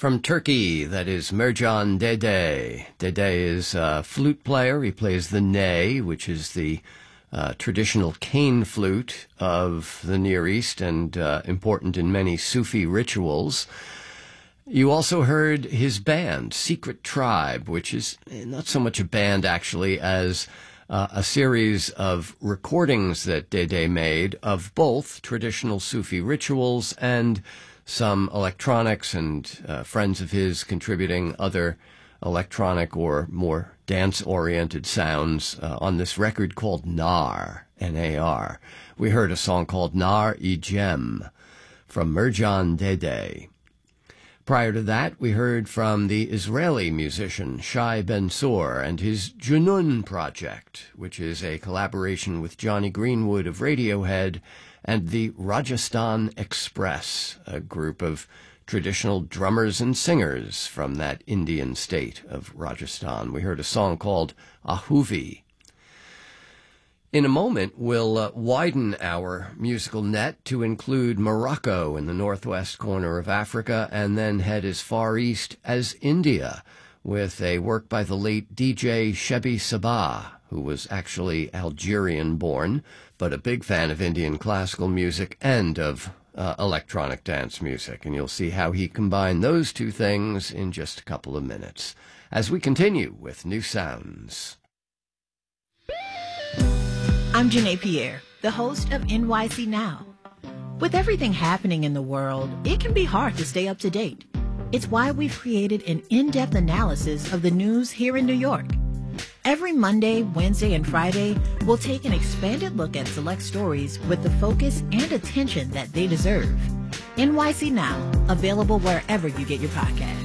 From Turkey, that is Mercan Dede. Dede is a flute player. He plays the ney, which is the traditional cane flute of the Near East and important in many Sufi rituals. You also heard his band, Secret Tribe, which is not so much a band, actually, as a series of recordings that Dede made of both traditional Sufi rituals and some electronics, and friends of his contributing other electronic or more dance-oriented sounds on this record called Nar, N-A-R. We heard a song called Nar I Jem from Mercan Dede. Prior to that, we heard from the Israeli musician Shai Ben-Tzur and his Junun project, which is a collaboration with Johnny Greenwood of Radiohead and the Rajasthan Express, a group of traditional drummers and singers from that Indian state of Rajasthan. We heard a song called Ahuvi. In a moment, we'll widen our musical net to include Morocco in the northwest corner of Africa and then head as far east as India with a work by the late DJ Shebi Sabah, who was actually Algerian-born, but a big fan of Indian classical music and of electronic dance music. And you'll see how he combined those two things in just a couple of minutes as we continue with New Sounds. I'm Janae Pierre, the host of NYC Now. With everything happening in the world, it can be hard to stay up to date. It's why we've created an in-depth analysis of the news here in New York. Every Monday, Wednesday, and Friday, we'll take an expanded look at select stories with the focus and attention that they deserve. NYC Now, available wherever you get your podcasts.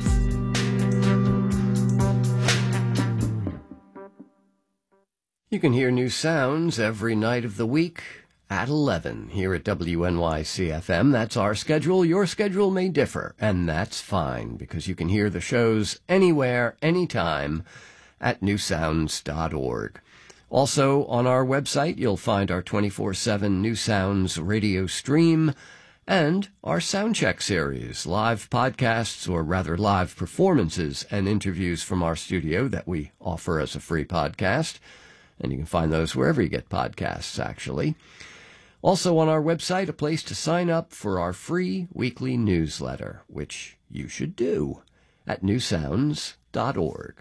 You can hear New Sounds every night of the week at 11 here at WNYC-FM. That's our schedule. Your schedule may differ, and that's fine, because you can hear the shows anywhere, anytime at newsounds.org. Also, on our website, you'll find our 24/7 New Sounds radio stream and our Soundcheck series, live podcasts, or rather live performances and interviews from our studio that we offer as a free podcast. And you can find those wherever you get podcasts, actually. Also on our website, a place to sign up for our free weekly newsletter, which you should do at newsounds.org.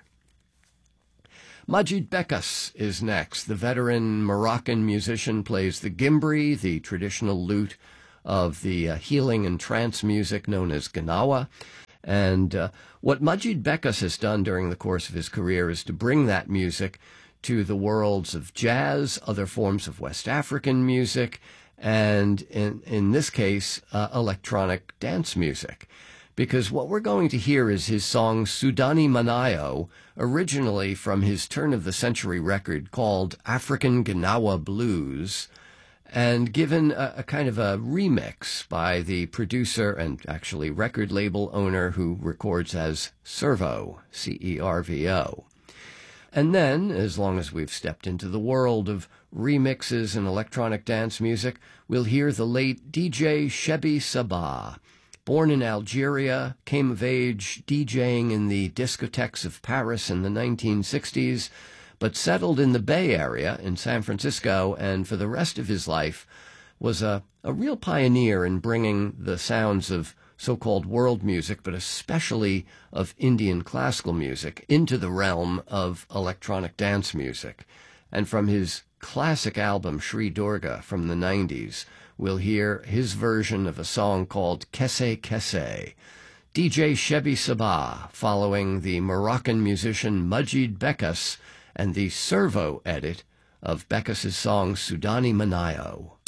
Majid Bekas is next. The veteran Moroccan musician plays the gimbri, the traditional lute of the healing and trance music known as Gnawa. And what Majid Bekas has done during the course of his career is to bring that music to the worlds of jazz, other forms of West African music, and in this case, electronic dance music. Because what we're going to hear is his song Sudani Manayo, originally from his turn-of-the-century record called African Gnawa Blues, and given a kind of a remix by the producer and actually record label owner who records as Cervo, C-E-R-V-O. And then, as long as we've stepped into the world of remixes and electronic dance music, we'll hear the late DJ Shebi Sabah. Born in Algeria, came of age DJing in the discotheques of Paris in the 1960s, but settled in the Bay Area in San Francisco, and for the rest of his life was a real pioneer in bringing the sounds of so-called world music, but especially of Indian classical music, into the realm of electronic dance music. And from his classic album, Shri Durga, from the 90s, we'll hear his version of a song called Kese Kese. DJ Shebi Sabah, following the Moroccan musician Majid Bekas and the Cervo edit of Bekas's song Sudani Manayo.